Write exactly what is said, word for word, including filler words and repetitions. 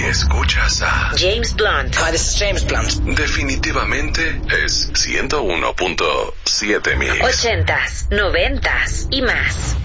escuchas a James Blunt. Hi, this is James Blunt. Definitivamente es ciento uno punto siete Mix. Ochentas, noventas y más.